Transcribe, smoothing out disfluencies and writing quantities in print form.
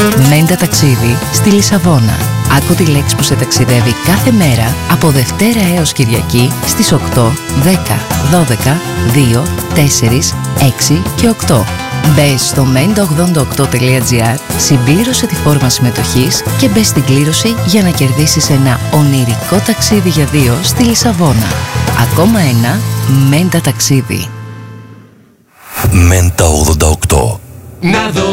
Μέντα ταξίδι στη Λισαβόνα. Άκου τη λέξη που σε ταξιδεύει κάθε μέρα από Δευτέρα έως Κυριακή στις 8, 10, 12, 2, 4, 6 και 8. Μπες στο menda88.gr, συμπλήρωσε τη φόρμα συμμετοχής και μπες στην κλήρωση για να κερδίσεις ένα ονειρικό ταξίδι για δύο στη Λισαβόνα. Ακόμα ένα Μέντα ταξίδι. Μέντα 88. Να δω